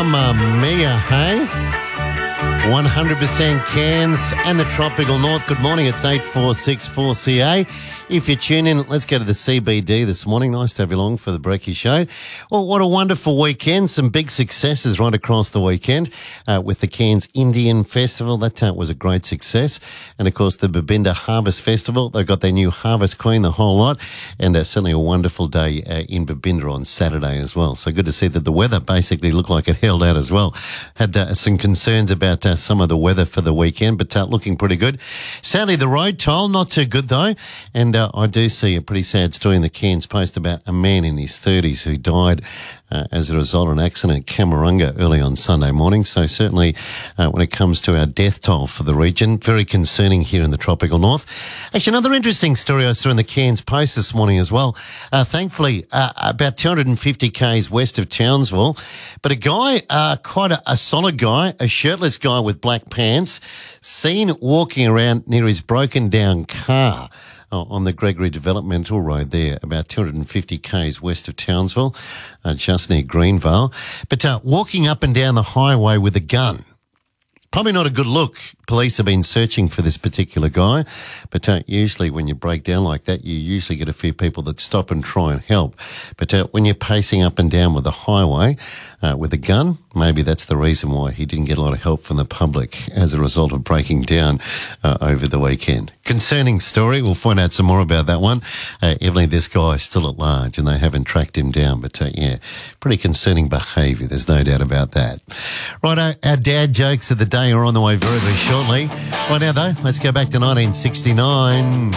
Mamma Mia, hey? 100% Cairns and the tropical north. Good morning, it's 846-4CA. If you tune in, let's go to the CBD this morning. Nice to have you along for the Brekkie Show. Well, what a wonderful weekend. Some big successes right across the weekend with the Cairns Indian Festival. That was a great success. And, of course, the Babinda Harvest Festival. They've got their new Harvest Queen, the whole lot. And certainly a wonderful day in Babinda on Saturday as well. So good to see that the weather basically looked like it held out as well. Had some concerns about some of the weather for the weekend, but looking pretty good. Sadly, the road toll, not too good though. And I do see a pretty sad story in the Cairns Post about a man in his 30s who died as a result of an accident at Camarunga early on Sunday morning. So certainly when it comes to our death toll for the region, very concerning here in the tropical north. Actually, another interesting story I saw in the Cairns Post this morning as well. Thankfully, about 250 k's west of Townsville, but a guy, quite a solid guy, a shirtless guy with black pants, seen walking around near his broken down car on the Gregory Developmental Road there, about 250 k's west of Townsville, just near Greenvale. But walking up and down the highway with a gun. Probably not a good look. Police have been searching for this particular guy, but usually when you break down like that, you usually get a few people that stop and try and help. But when you're pacing up and down with the highway with a gun, maybe that's the reason why he didn't get a lot of help from the public as a result of breaking down over the weekend. Concerning story. We'll find out some more about that one. Evidently, this guy is still at large and they haven't tracked him down. But yeah, pretty concerning behaviour. There's no doubt about that. Right, our dad jokes of the day are on the way very, very shortly. Right now, though, let's go back to 1969.